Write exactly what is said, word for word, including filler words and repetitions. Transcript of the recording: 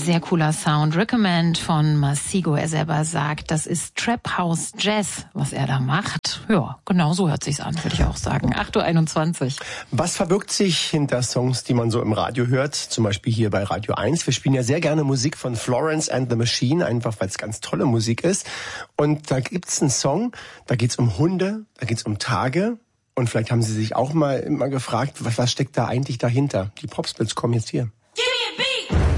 sehr cooler Sound. Recommend von Masigo. Er selber sagt, das ist Trap House Jazz, was er da macht. Ja, genau so hört sich's an, würde ich auch sagen. acht Uhr einundzwanzig. Was verbirgt sich hinter Songs, die man so im Radio hört? Zum Beispiel hier bei Radio eins. Wir spielen ja sehr gerne Musik von Florence and the Machine, einfach weil es ganz tolle Musik ist. Und da gibt's einen Song, da geht's um Hunde, da geht's um Tage. Und vielleicht haben Sie sich auch mal immer gefragt, was, was steckt da eigentlich dahinter? Die Popsplits kommen jetzt hier.